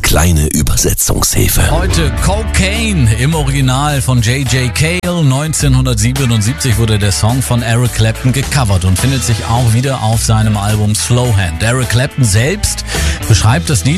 kleine Übersetzungshilfe. Heute Cocaine im Original von J.J. Cale. 1977 wurde der Song von Eric Clapton gecovert und findet sich auch wieder auf seinem Album Slowhand. Eric Clapton selbst beschreibt das Lied